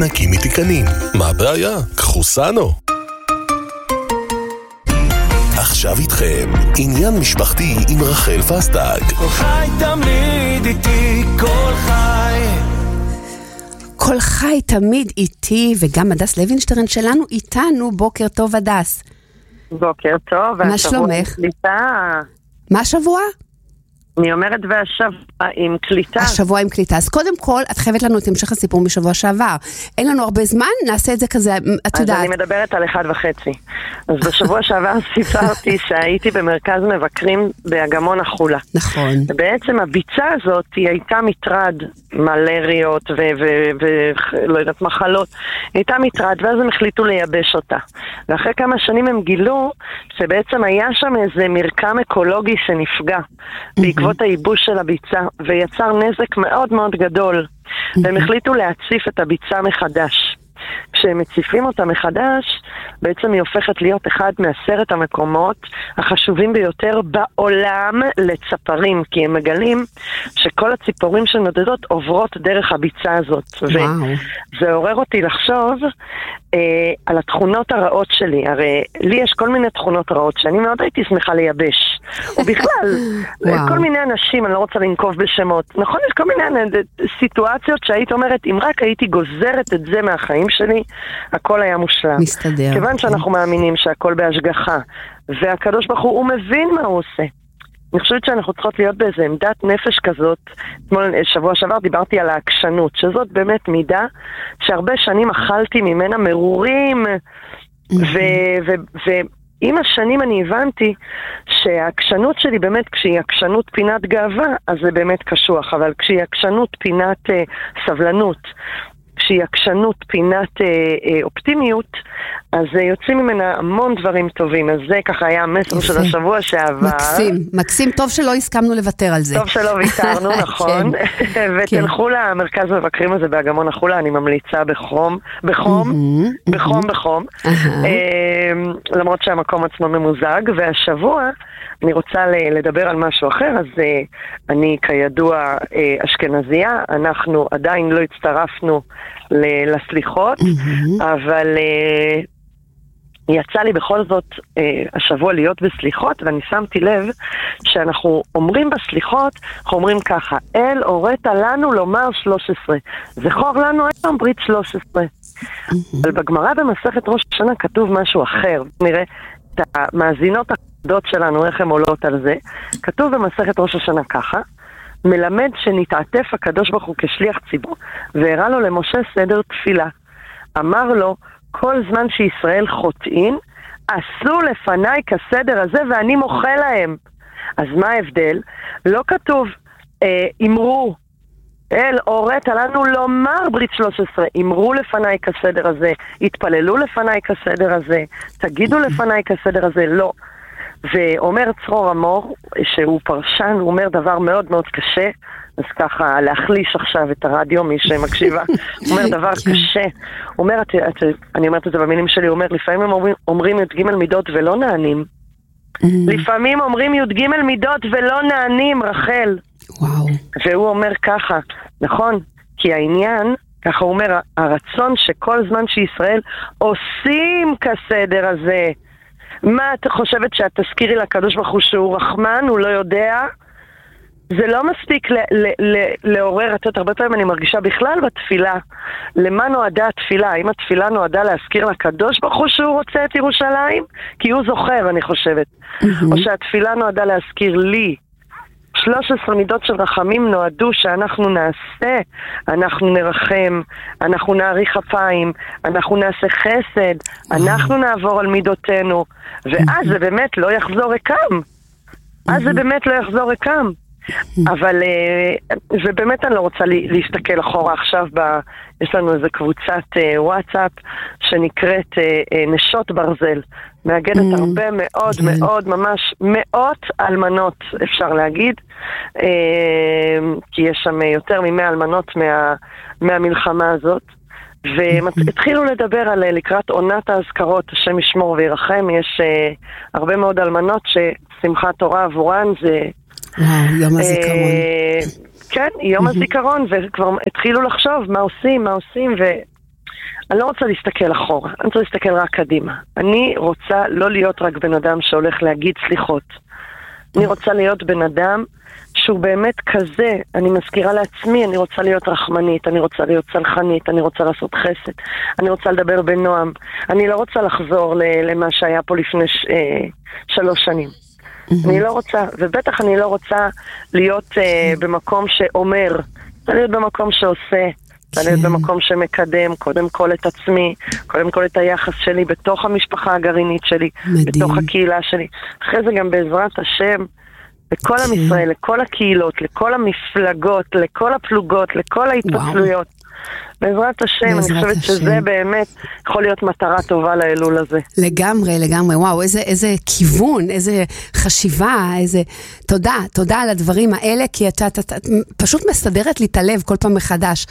נקי מתיקנים. מה הבעיה? קחו סאנו. עכשיו איתכם, עניין משפחתי עם רחל פסטג. כל חי תמיד איתי, כל חי. כל חי תמיד איתי, וגם הדס לוינשטרן שלנו איתנו. בוקר טוב הדס. בוקר טוב. מה שלומך? מה השבוע? אני אומרת והשבוע עם קליטה. השבוע עם קליטה. אז קודם כל, את חייבת לנו את המשך הסיפור משבוע שעבר. אין לנו הרבה זמן, נעשה את זה כזה, את יודעת. אז אני מדברת על 1.5. אז בשבוע שעבר סיפרתי שהייתי במרכז מבקרים באגמון החולה. נכון. ובעצם הביצה הזאת היא הייתה מטרד, מלריות ולא יודעת מחלות. היא הייתה מטרד, ואז הם החליטו לייבש אותה. ואחרי כמה שנים הם גילו שבעצם היה שם איזה מרקם אקולוגי שנפגע. בעקבות הייבוש של הביצה, ויצר נזק מאוד מאוד גדול. והם החליטו להציף את הביצה מחדש. כשהם מציפים אותה מחדש, בעצם היא הופכת להיות אחד מ10 המקומות החשובים ביותר בעולם לצפרים, כי הם מגלים שכל הציפורים שנודדות עוברות דרך הביצה הזאת. וזה עורר אותי לחשוב על התכונות הרעות שלי. הרי לי יש כל מיני תכונות רעות שאני מאוד הייתי שמחה לייבש. ובכלל, כל מיני אנשים, אני לא רוצה לנקוב בשמות. נכון, יש כל מיני סיטואציות שהיית אומרת, אם רק הייתי גוזרת את זה מהחיים שלי, הכל היה מושלם. מסתדר. כיוון שאנחנו מאמינים שהכל בהשגחה, והקדוש ברוך הוא מבין מה הוא עושה. אני חושבת שאנחנו צריכות להיות באיזה עמדת נפש כזאת. שבוע שעבר דיברתי על העקשנות, שזאת באמת מידה שהרבה שנים אכלתי ממנה מרורים, ועם השנים אני הבנתי שהעקשנות שלי באמת, כשהיא עקשנות פינת גאווה, אז זה באמת קשוח, אבל כשהיא עקשנות פינת סבלנות, כשהיא עקשנות פינת אופטימיות, אז יוצאים ממנה המון דברים טובים. אז זה ככה היה המסר של השבוע שעבר. מקסים, מקסים. טוב שלא הסכמנו לוותר על זה. טוב שלא ויתרנו, נכון. ותלכו למרכז מבקרים הזה באגמון החולה, אני ממליצה בחום, למרות שהמקום עצמו ממוזג. והשבוע אני רוצה לדבר על משהו אחר. אז אני כידוע אשכנזייה, אנחנו עדיין לא הצטרפנו לסליחות, אבל יצא לי בכל זאת השבוע להיות בסליחות, ואני שמתי לב שאנחנו אומרים בסליחות, אנחנו אומרים ככה, אל הורית לנו לומר 13, זכור לנו היום ברית 13. אבל בגמרא במסכת ראש השנה כתוב משהו אחר. נראה את המאזינות החדות שלנו, איך הן עולות על זה. כתוב במסכת ראש השנה ככה, מלמד שנתעטף הקדוש ברוך הוא כשליח ציבור, והראה לו למשה סדר תפילה. אמר לו, כל זמן שישראל חוטאים, עשו לפניי כסדר הזה ואני מוחה להם. אז מה ההבדל? לא כתוב, אמרו, אל הורית לנו לומר ברית 13, אמרו לפניי כסדר הזה, התפללו לפניי כסדר הזה, תגידו לפניי כסדר הזה, לא. ואומר צרור אמור, שהוא פרשן, הוא אומר דבר מאוד מאוד קשה, אז ככה להחליש עכשיו את הרדיו, מי שמקשיבה, הוא אומר דבר קשה, הוא אומר, אני אומרת את זה במילים שלי, הוא אומר, לפעמים הם אומרים י"ג מידות ולא נענים, לפעמים אומרים י"ג מידות ולא נענים, רחל. וואו. והוא אומר ככה, נכון, כי העניין, ככה הוא אומר, הרצון שכל זמן שישראל עושים כסדר הזה, מה את חושבת שאת תזכירי לקדוש ברוך הוא שהוא רחמן, הוא לא יודע? זה לא מספיק לעורר, את הרבה פעמים אני מרגישה בכלל בתפילה, למה נועדה התפילה? האם התפילה נועדה להזכיר לקדוש ברוך הוא שהוא רוצה את ירושלים? כי הוא זוכר, אני חושבת. או שהתפילה נועדה להזכיר לי. 13 מידות של רחמים נועדו שאנחנו נעשה, אנחנו נרחם, אנחנו נעריך אפיים, אנחנו נעשה חסד, אנחנו נעבור על מידותינו, ואז זה באמת לא יחזור ריקם. אז זה באמת לא יחזור ריקם. אבל, ובאמת אני לא רוצה להסתכל אחורה עכשיו, יש לנו איזו קבוצת וואטסאפ שנקראת נשות ברזל, מאגדת הרבה מאוד מאוד, ממש מאות אלמנות אפשר להגיד, כי יש שם יותר מ100 אלמנות מהמלחמה הזאת, והתחילו לדבר על לקראת עונת האזכרות, השם ישמור וירחם, יש הרבה מאוד אלמנות ששמחת תורה עבורן זה יום הזיכרון. כן, יום הזיכרון, וכבר התחילו לחשוב מה עושים, אני לא רוצה להסתכל אחורה, אני רוצה להסתכל רק קדימה. אני רוצה לא להיות רק בן אדם שהולך להגיד סליחות. אני רוצה להיות בן אדם שהוא באמת כזה, אני מזכירה לעצמי, אני רוצה להיות רחמנית, אני רוצה להיות צלחנית, אני רוצה לעשות חסד, אני רוצה לדבר בנועם, אני לא רוצה לחזור למה שהיה פה לפני 3 שנים. אני לא רוצה, ובטח אני לא רוצה להיות במקום שאומר, אני להיות במקום שעושה, אני להיות במקום שמקדם קודם כל את עצמי, קודם כל את היחס שלי בתוך המשפחה הגרעינית שלי, בתוך הקהילה שלי. אחרי זה גם בעזרת השם, לכל עם ישראל, לכל הקהילות, לכל המפלגות, לכל הפלוגות, לכל ההתפצלויות. בעזרת השם, אני חושבת שזה באמת יכול להיות מטרה טובה לאלול הזה. לגמרי, לגמרי. וואו, איזה כיוון, איזה חשיבה, איזה... תודה על הדברים האלה, כי את פשוט מסדרת לי את הלב כל פעם מחדש.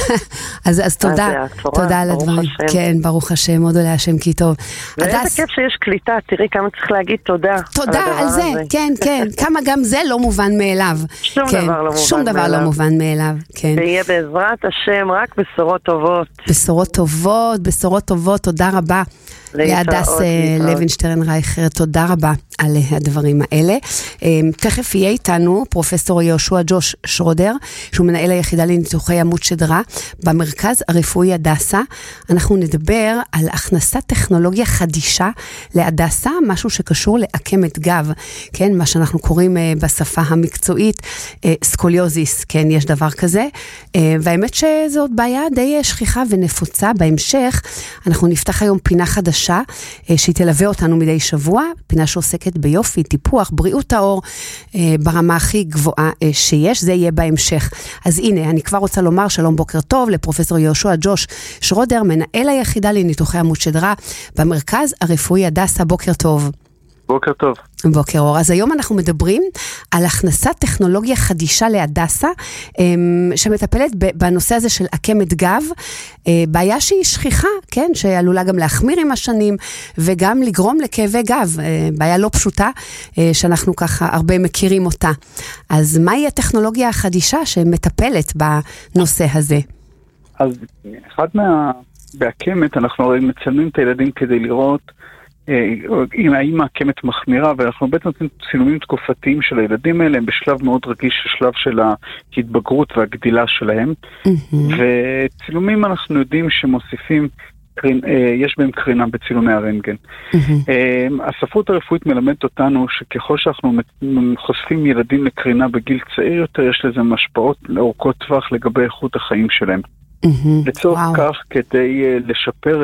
אז תודה על הדברים. כן, ברוך השם, עוד עולה השם כי טוב. ואיזה כיף שיש קליטה, תראי כמה צריך להגיד תודה. תודה על זה, כן, כן. כמה גם זה לא מובן מאליו. שום דבר לא מובן מאליו. ויהיה בעזרת השם רק בשורות טובות. בשורות טובות, תודה רבה. להדס לוינשטרן רייכר, תודה רבה על הדברים האלה. תכף יהיה איתנו פרופסור יהושע ג'וש שרודר, שהוא מנהל היחידה לניתוחי עמוד שדרה במרכז הרפואי הדסה. אנחנו נדבר על הכנסת טכנולוגיה חדישה להדסה, משהו שקשור לעקמת גב, כן, מה שאנחנו קוראים בשפה המקצועית סקוליוזיס, כן, יש דבר כזה, והאמת שזאת בעיה די שכיחה ונפוצה. בהמשך אנחנו נפתח היום פינה חדשה שהיא תלווה אותנו מדי שבוע, פינה שעוסקת ביופי, טיפוח, בריאות העור, ברמה הכי גבוהה שיש, זה יהיה בהמשך. אז הנה, אני כבר רוצה לומר שלום, בוקר טוב לפרופסור יהושע ג'וש שרודר, מנהל היחידה לניתוחי עמוד שדרה במרכז הרפואי הדסה. בוקר טוב. בוקר טוב. בוקר אור. אז היום אנחנו מדברים על הכנסת טכנולוגיה חדישה להדסה, שמטפלת בנושא הזה של עקמת גב, בעיה שהיא שכיחה, כן, שעלולה גם להחמיר עם השנים, וגם לגרום לכאבי גב, בעיה לא פשוטה, שאנחנו ככה הרבה מכירים אותה. אז מהי הטכנולוגיה החדישה שמטפלת בנושא הזה? אז בעקמת אנחנו הרי מצלמים את הילדים כדי לראות האם העקמת מחמירה, ואנחנו בעצם נותנים צילומים תקופתיים של הילדים האלה, הם בשלב מאוד רגיש, שלב של ההתבגרות והגדילה שלהם, וצילומים אנחנו יודעים שמוסיפים, יש בהם קרינה בצילומי הרנטגן. הספרות הרפואית מלמדת אותנו שככל שאנחנו חושפים ילדים לקרינה בגיל צעיר יותר, יש לזה משפעות לאורכות טווח לגבי איכות החיים שלהם. לצורך כך, כדי לשפר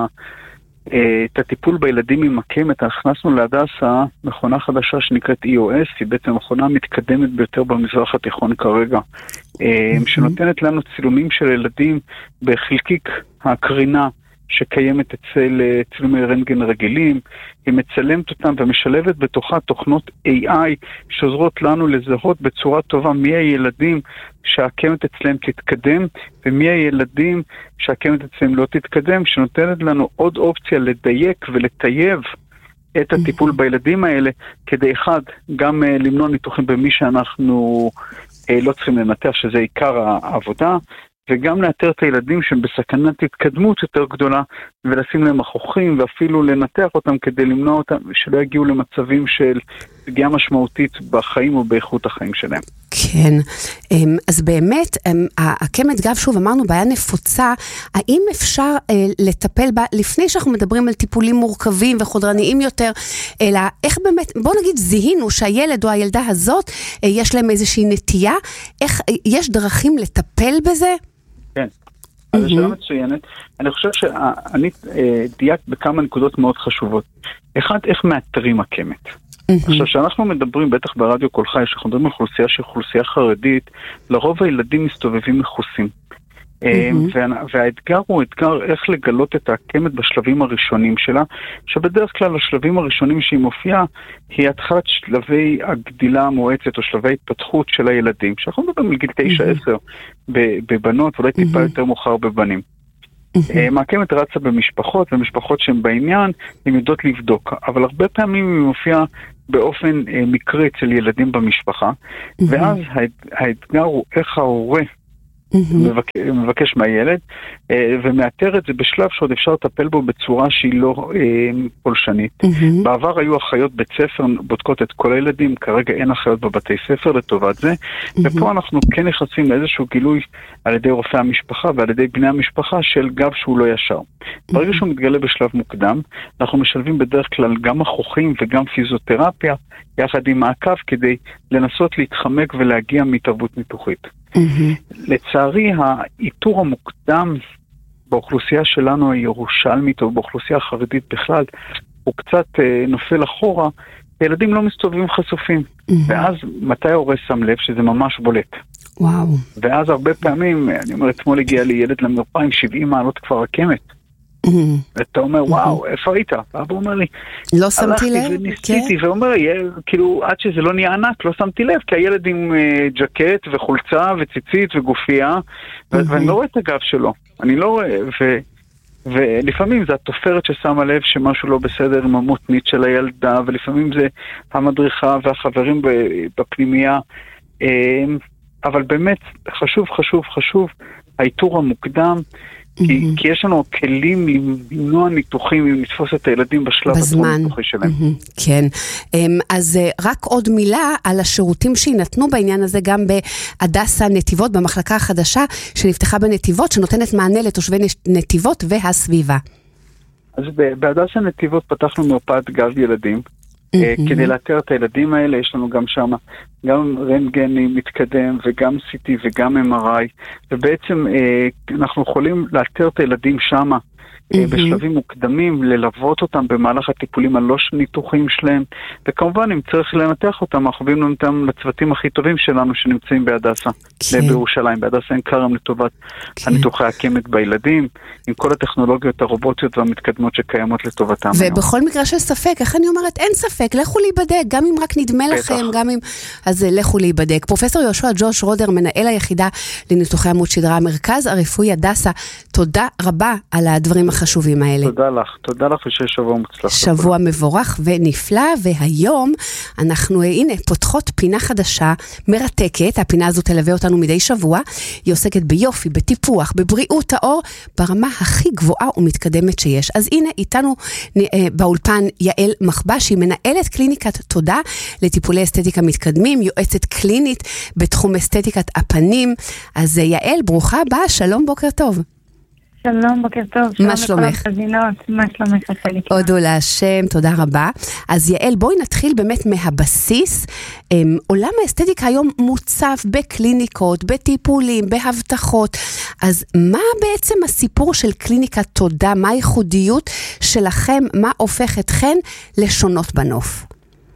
את הטיפול בילדים עם עקמת, הכנסנו להדסה מכונה חדשה שנקראת EOS, היא בעצם מכונה מתקדמת ביותר במזרח התיכון כרגע, שנותנת לנו צילומים של ילדים בחלקיק הקרינה שקיימת אצל צילומי רנטגן רגילים. היא מצלמת אותם ומשלבת בתוכה תוכנות AI שעוזרות לנו לזהות בצורה טובה מי הילדים שהעקמת אצלם תתקדם ומי הילדים שהעקמת אצלם לא תתקדם, שנותנת לנו עוד אופציה לדייק ולטייב את הטיפול בילדים האלה, כדי אחד, גם למנוע ניתוחים במי שאנחנו לא צריכים לנתח, שזה עיקר העבודה, וגם לאתר את הילדים שהם בסכנת התקדמות יותר גדולה, ולשים להם אחוכים, ואפילו לנתח אותם כדי למנוע אותם, שלא יגיעו למצבים של פגיעה משמעותית בחיים או באיכות החיים שלהם. כן, אז באמת, עקמת גב, שוב אמרנו, בעיה נפוצה, האם אפשר לטפל בה, לפני שאנחנו מדברים על טיפולים מורכבים וחודרניים יותר, אלא איך באמת, בוא נגיד, זיהינו שהילד או הילדה הזאת, יש להם איזושהי נטייה, איך, יש דרכים לטפל בזה? כן, אז זו שאלה מצוינת. אני חושב שאני דייקת בכמה נקודות מאוד חשובות. אחד, איך מאתרים עקמת? עכשיו, שאנחנו מדברים, בטח ברדיו כל חי, שאנחנו מדברים על אוכלוסייה שהיא אוכלוסייה חרדית, לרוב הילדים מסתובבים מכוסים. והאתגר הוא אתגר איך לגלות את העקמת בשלבים הראשונים שלה, שבדרך כלל השלבים הראשונים שהיא מופיעה, היא התחלת שלבי הגדילה המואצת או שלבי התפתחות של הילדים, שאנחנו מדברים על גיל 9-10 בבנות, ואולי טיפה יותר מאוחר בבנים. העקמת רצה במשפחות, ומשפחות שהן בעניין, הן יודעות לבדוק, אבל הרבה פעמים היא מופיעה באופן מקרי אצל ילדים במשפחה, ואז האתגר הוא איך ההורה מבקש מהילד, ומאתר את זה בשלב שעוד אפשר לטפל בו בצורה שהיא לא פולשנית. בעבר היו אחיות בית ספר, בודקות את כל הילדים, כרגע אין אחיות בבתי ספר לטובת זה, ופה אנחנו כן נכנסים לאיזשהו גילוי על ידי רופאי המשפחה ועל ידי בני המשפחה של גב שהוא לא ישר. ברגע שהוא מתגלה בשלב מוקדם, אנחנו משלבים בדרך כלל גם אחוכים וגם פיזיותרפיה, יחד עם מעקב כדי לנסות להתחמק ולהגיע מתרבות ניתוחית. לצערי, האיתור המוקדם באוכלוסייה שלנו הירושלמית או באוכלוסייה החרדית בכלל, הוא קצת נופל אחורה, ילדים לא מסתובבים חשופים. ואז מתי ההורה שם לב שזה ממש בולט? וואו. ואז הרבה פעמים, אני אומר, אתמול הגיע לי ילד למרפאה עם 70 מעלות כבר הקמת. ואתה אומר, וואו, איפה היית? ואבא אומר לי, לא שמתי לב? הלכתי וניסיתי, ואומר לי, כאילו, עד שזה לא נהיה ענק, לא שמתי לב, כי הילד עם ג'קט וחולצה וציצית וגופייה, ואני לא רואה את הגב שלו. אני לא רואה, ולפעמים זה התופרת ששמה לב שמשהו לא בסדר עם המותנית של הילדה, ולפעמים זה המדריכה והחברים בפנימייה, אבל באמת חשוב האיתור המוקדם, כי יש לנו כלים למנוע ניתוחים, אם נתפוס את הילדים בשלב הניתוחי שלהם. כן. אז רק עוד מילה על השירותים שינתנו בעניין הזה, גם בהדסה נתיבות, במחלקה החדשה שנפתחה בנתיבות, שנותנת מענה לתושבי נתיבות והסביבה. אז בהדסה נתיבות פתחנו מרפאת גב ילדים, כדי לאתר את הילדים האלה. יש לנו גם שם גם רנטגן מתקדם וגם CT וגם MRI, ובעצם אנחנו יכולים לאתר את הילדים שם בשלבים מוקדמים, ללוות אותם במהלך הטיפולים הלא ניתוחים שלהם, וכמובן אם צריך לנתח אותם, אנחנו מביאים אותם לצוותים הכי טובים שלנו שנמצאים בהדסה, בירושלים, בהדסה עין כרם, לטובת הניתוחי הקמת בילדים, עם כל הטכנולוגיות הרובוטיות והמתקדמות שקיימות לטובתם. ובכל מקרה של ספק, איך אני אומרת, אין ספק, לכו להיבדק, גם אם רק נדמה לכם, גם אם, אז לכו להיבדק. פרופסור יהושע ג'וש שרודר, מנהל היחידה לניתוחי עמוד שדרה, המרכז הרפואי הדסה, תודה רבה על הדברים החשובים האלה. תודה לך ושיהיה שבוע מוצלח. שבוע מבורך ונפלא, והיום אנחנו, הנה, פותחות פינה חדשה, מרתקת, הפינה הזו תלווה אותנו מדי שבוע, היא עוסקת ביופי, בטיפוח, בבריאות האור, ברמה הכי גבוהה ומתקדמת שיש. אז הנה, איתנו באולפן יעל מחבש, היא מנהלת קליניקת תודה לטיפולי אסתטיקה מתקדמים, יועצת קלינית בתחום אסתטיקת הפנים. אז יעל, ברוכה הבאה, שלום, בוקר טוב. שלום, בוקר טוב. מה שלומך? מה שלומך? הודו להשם, תודה רבה. אז יעל, בואי נתחיל באמת מהבסיס. עולם האסתטיקה היום מוצב בקליניקות, בטיפולים, בהבטחות. אז מה בעצם הסיפור של קליניקת תודה? מה הייחודיות שלכם? מה הופך אתכן לשונות בנוף?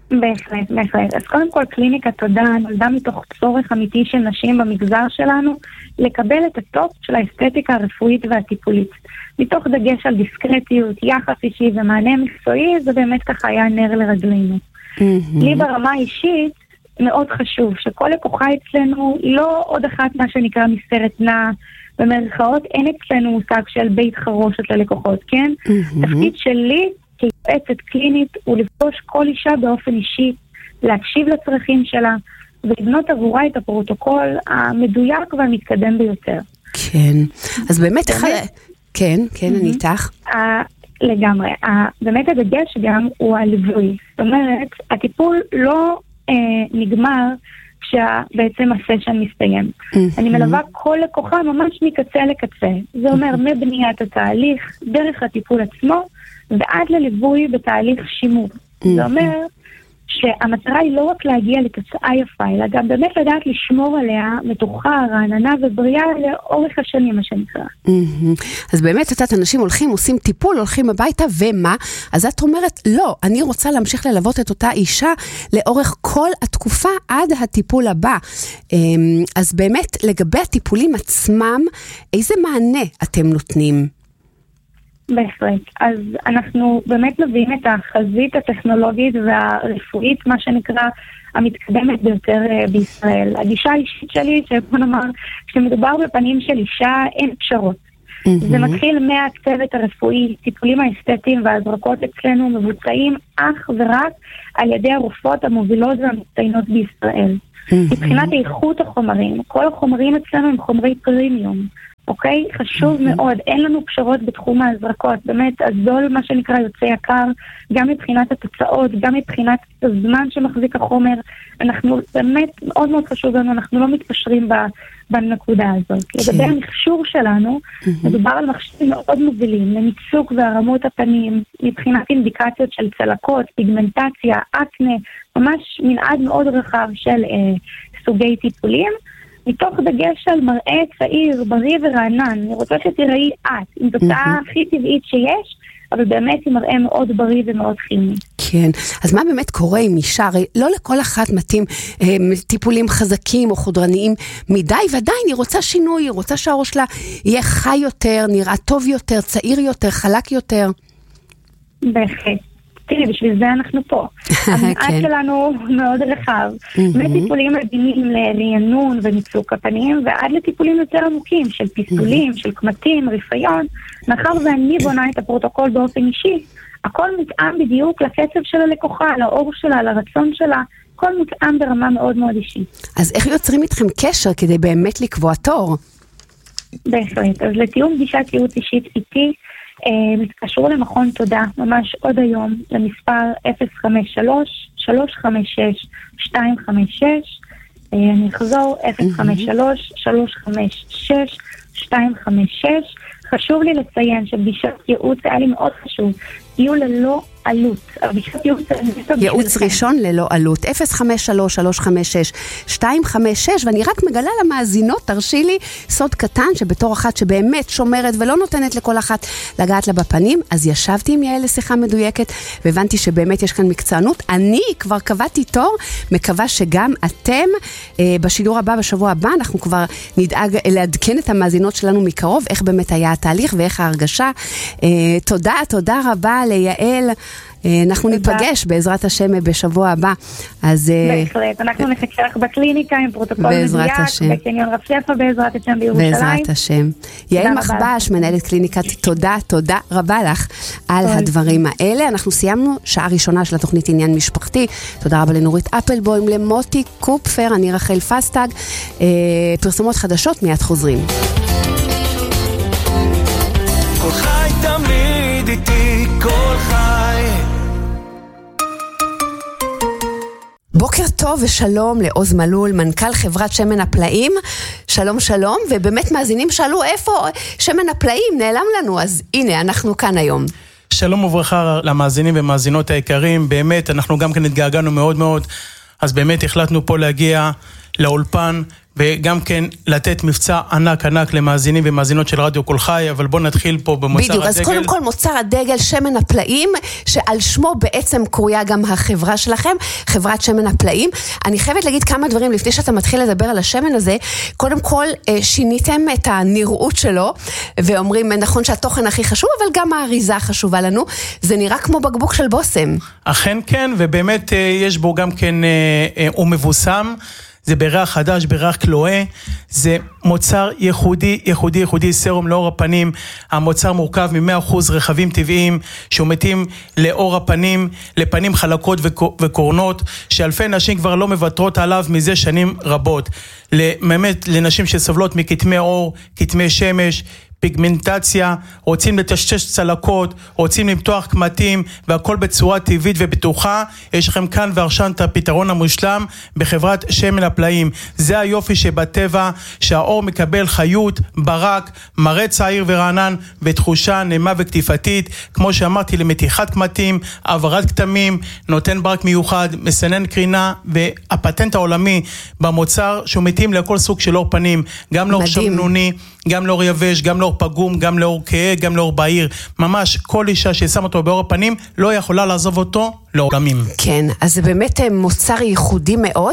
בהחלט. אז קודם כל, קליניקת תודה נולדה מתוך צורך אמיתי של נשים במגזר שלנו לקבל את הטופ של האסתטיקה הרפואית והטיפולית. מתוך דגש על דיסקרטיות, יחס אישי ומענה מקצועי, זה באמת ככה היה נר לרגלינו. לי ברמה האישית מאוד חשוב שכל לקוחה אצלנו לא עוד אחת מה שנקרא מסתרת נע, במרכאות אין אצלנו מושג של בית חרושת ללקוחות, כן? תפקיד שלי כיועצת קלינית הוא לפגוש כל אישה באופן אישי, להקשיב לצרכים שלה, ולבנות עבורה את הפרוטוקול המדויק והמתקדם ביותר. כן, אז באמת, כן, אני איתך. לגמרי, באמת הדגש גם הוא הליווי. זאת אומרת, הטיפול לא נגמר כשבעצם הסשן מסתיים. אני מלווה כל לקוחה ממש מקצה לקצה. זה אומר מבניית התהליך, דרך הטיפול עצמו, ועד לליווי בתהליך שימור. זה אומר שהמטרה היא לא רק להגיע לתוצאה יפה, אלא גם באמת לדעת לשמור עליה מתוחה, רעננה ובריאה לאורך השנים, מה שנקרא. אז באמת, אנשים הולכים, עושים טיפול, הולכים הביתה, ומה? אז את אומרת, לא, אני רוצה להמשיך ללוות את אותה אישה לאורך כל התקופה עד הטיפול הבא. אז באמת, לגבי הטיפולים עצמם, איזה מענה אתם נותנים? בהחלט. אז אנחנו באמת מביאים את החזית הטכנולוגית והרפואית, מה שנקרא המתקדמת ביותר בישראל. הגישה האישית שלי, שבוא נאמר, כשמדובר בפנים של אישה, אין פשרות. זה מתחיל מהצוות הרפואי, טיפולים האסתטיים וההזרקות אצלנו מבוצעים אך ורק על ידי הרופאות המובילות והמצטיינות בישראל. מבחינת איכות החומרים, כל החומרים אצלנו הם חומרי פרימיום, אוקיי? חשוב מאוד, אין לנו פשרות בתחום ההזרקות, באמת הזול מה שנקרא יוצא יקר, גם מבחינת התוצאות, גם מבחינת הזמן שמחזיק החומר, אנחנו באמת מאוד מאוד חשוב לנו, אנחנו לא מתפשרים בנקודה הזאת. לגבי המכשור שלנו, מדובר על מכשירים מאוד מובילים, למיצוק והרמות הפנים, מבחינת אינדיקציות של צלקות, פיגמנטציה, אקנה, ממש מנעד מאוד רחב של סוגי טיפולים, מתוך דגש על מראה צעיר, בריא ורענן. אני רוצה שתראי את, עם תוצאה הכי טבעית שיש, אבל באמת היא מראה מאוד בריא ומאוד חיוני. כן, אז מה באמת קורה עם אישה? הרי לא לכל אחת מתאים טיפולים חזקים או חודרניים מדי, ועדיין היא רוצה שינוי, היא רוצה שהראש שלה יהיה חי יותר, נראה טוב יותר, צעיר יותר, חלק יותר. בהחלט. תראי, בשביל זה אנחנו פה. המנעד שלנו מאוד רחב. מטיפולים מדהימים לרענון ומיצוק הפנים, ועד לטיפולים יותר עמוקים של פיסטולים, של קמטים, רפיון. מאחר ואני בונה את הפרוטוקול באופן אישי, הכל מותאם בדיוק לקצב של הלקוחה, לאור שלה, לרצון שלה, הכל מותאם ברמה מאוד מאוד אישית. אז איך יוצרים איתכם קשר כדי באמת לקבוע תור? בהחלט. אז לתיאום פגישת ייעוץ אישית איתי, מתקשרו למכון תודה, ממש עוד היום, למספר 053-356-256. אני אחזור, 053-356-256. חשוב לי לציין שפגישת ייעוץ היה לי מאוד חשוב, יהיו ללא עלות. ייעוץ ראשון ללא עלות, 053-356-256, ואני רק מגלה למאזינות, תרשי לי סוד קטן, שבתור אחת שבאמת שומרת ולא נותנת לכל אחת לגעת לה בפנים, אז ישבתי עם יעל לשיחה מדויקת, והבנתי שבאמת יש כאן מקצוענות. אני כבר קבעתי תור, מקווה שגם אתם, בשידור הבא, בשבוע הבא, אנחנו כבר נדאג לעדכן את המאזינות שלנו מקרוב, איך באמת היה התהליך ואיך ההרגשה. תודה רבה ליעל. אנחנו ניפגש בעזרת השם בשבוע הבא. בהחלט, אנחנו נחכה לך בקליניקה עם פרוטוקול מדויק, בקניון רב שפע בעזרת השם בירושלים. בעזרת השם. יעל מחבש, מנהלת קליניקת, תודה רבה לך על הדברים האלה. אנחנו סיימנו שעה ראשונה של התוכנית עניין משפחתי. תודה רבה לנורית אפלבוים, למוטי קופפר, אני רחל פסטג. פרסומות חדשות, מיד חוזרים. כל חי תמיד איתי, כל חי. בוקר טוב ושלום לעוז מלול, מנכ"ל חברת שמן הפלאים. שלום, ובאמת מאזינים שאלו איפה שמן הפלאים נעלם לנו, אז הנה אנחנו כאן היום. שלום וברכה למאזינים ומאזינות היקרים, באמת אנחנו גם כן התגעגענו מאוד מאוד, אז באמת החלטנו פה להגיע לאולפן, וגם כן לתת מבצע ענק למאזינים ומאזינות של רדיו כל חי, אבל בואו נתחיל פה במוצר בדיוק, הדגל. אז קודם כל מוצר הדגל, שמן הפלאים, שעל שמו בעצם קרויה גם החברה שלכם, חברת שמן הפלאים. אני חייבת להגיד כמה דברים לפני שאתה מתחיל לדבר על השמן הזה. קודם כל, שיניתם את הנראות שלו, ואומרים, נכון שהתוכן הכי חשוב, אבל גם האריזה חשובה לנו. זה נראה כמו בקבוק של בוסם. אכן כן, ובאמת יש בו גם כן, הוא מבוסם, זה בריח חדש, בריח קלואה, זה מוצר ייחודי, סרום לאור הפנים. המוצר מורכב מ100% רכבים טבעיים, שעומדים לאור הפנים, לפנים חלקות וקורנות, שאלפי נשים כבר לא מוותרות עליו מזה שנים רבות. באמת לנשים שסובלות מכתמי אור, כתמי שמש, פיגמנטציה, רוצים לטשטש צלקות, רוצים למתוח קמטים, והכל בצורה טבעית ובטוחה. יש לכם כאן ועכשיו את הפתרון המושלם בחברת שמן הפלאים. זה היופי שבטבע, שהאור מקבל חיות, ברק, מראה צעיר ורענן, ותחושה נעימה וכתיפתית, כמו שאמרתי, למתיחת קמטים, העברת כתמים, נותן ברק מיוחד, מסנן קרינה, והפטנט העולמי במוצר שהוא מתאים לכל סוג של אור פנים, גם לאור שמנוני, גם לאור יבש, גם לאור פגום, גם לאור כהה, גם לאור בהיר. ממש כל אישה ששם אותו באור הפנים לא יכולה לעזוב אותו לעולמים. כן, אז זה באמת מוצר ייחודי מאוד,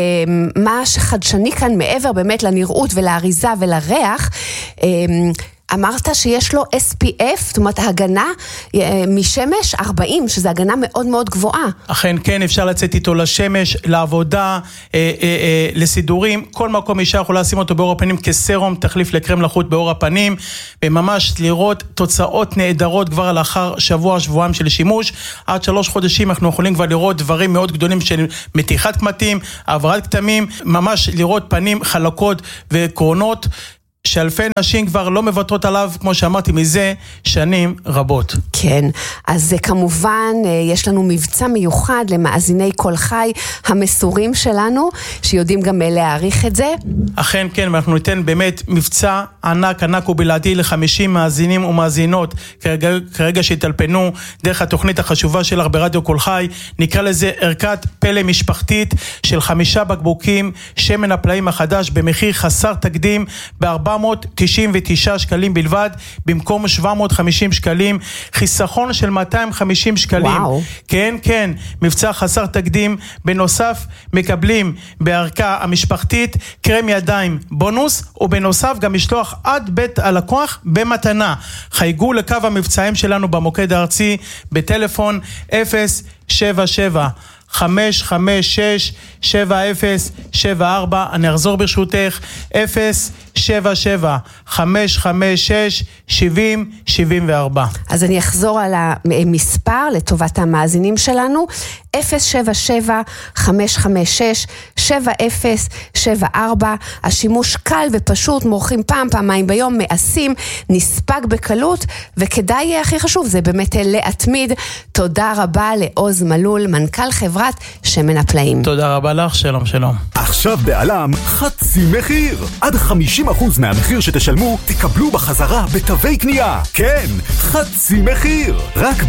ומה שחדשני כאן מעבר באמת לנראות ולאריזה ולריח, אמרת שיש לו SPF, זאת אומרת הגנה משמש 40, שזה הגנה מאוד מאוד גבוהה. אכן כן, אפשר לצאת איתו לשמש, לעבודה, לסידורים, כל מקום אישה יכולה לשים אותו באור הפנים כסרום, תחליף לקרם לחוט באור הפנים, וממש לראות תוצאות נהדרות כבר לאחר שבועיים של שימוש, עד 3 חודשים אנחנו יכולים כבר לראות דברים מאוד גדולים של מתיחת קמטים, העברת כתמים, ממש לראות פנים חלקות וקרונות, שאלפי נשים כבר לא מבטרות עליו, כמו שאמרתי, מזה שנים רבות. כן, אז כמובן יש לנו מבצע מיוחד למאזיני כל חי המסורים שלנו, שיודעים גם להעריך את זה. אכן כן, ואנחנו ניתן באמת מבצע ענק ובלעדי ל50 מאזינים ומאזינות, כרגע שהתלפנו דרך התוכנית החשובה שלך ברדיו כל חי, נקרא לזה ערכת פלא משפחתית של 5 בקבוקים, שמן הפלאים החדש במחיר חסר תקדים, ב-499 שקלים בלבד, במקום 750 שקלים, חיסכון של 250 שקלים. וואו. כן, מבצע חסר תקדים. בנוסף, מקבלים בערכה המשפחתית קרם ידיים בונוס, ובנוסף גם משלוח עד בית הלקוח במתנה. חייגו לקו המבצעים שלנו במוקד הארצי, בטלפון 077-556-7074, אני אחזור ברשותך, 077-556-7074. אז אני אחזור על המספר לטובת המאזינים שלנו, 077-556-7074, השימוש קל ופשוט, מורחים פעמיים ביום, מעשים, נספק בקלות, וכדאי, הכי חשוב, זה באמת להתמיד. תודה רבה לעוז מלול, מנכ"ל חברת שמן הפלאים. תודה רבה לך, שלום. עכשיו בעלם חצי מחיר. עד 50% מהמחיר שתשלמו תקבלו בחזרה בתווי קנייה. כן, חצי מחיר. רק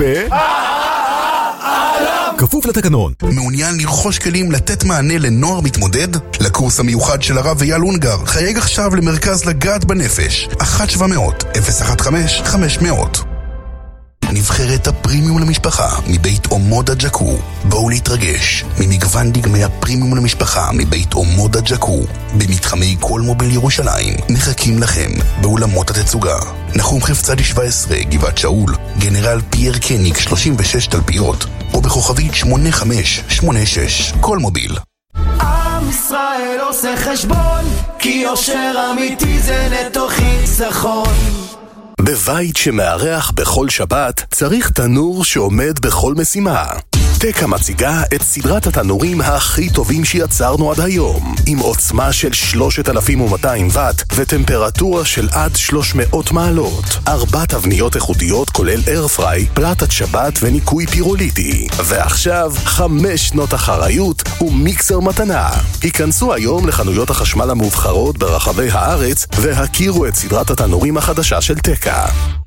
כפוף לתקנון. מעוניין לרכוש כלים לתת מענה לנוער מתמודד? לקורס המיוחד של הרב אייל אונגר, חייג עכשיו למרכז לגעת בנפש, 1-700-015-500. נבחרת הפרימיום למשפחה מבית אומודה ג'קו. בואו להתרגש ממגוון דגמי הפרימיום למשפחה מבית אומודה ג'קו. במתחמי כל מוביל ירושלים מחכים לכם באולמות התצוגה. נחום חפצדי 17, גבעת שאול, גנרל פייר קניק 36 תלפיות, או בכוכבית 8586, כל מוביל. עם ישראל עושה חשבון, כי יושר אמיתי זה נטו חיסכון. בבית שמארח בכל שבת צריך תנור שעומד בכל משימה. תקה מציגה את סדרת התנורים הכי טובים שיצרנו עד היום, עם עוצמה של 3200 וט וטמפרטורה של עד 300 מעלות. 4 תבניות איכותיות כולל איירפריי, פלטת שבת וניקוי פירוליטי. ועכשיו 5 שנות אחריות ומיקסר מתנה. היכנסו היום לחנויות החשמל המובחרות ברחבי הארץ והכירו את סדרת התנורים החדשה של תקה.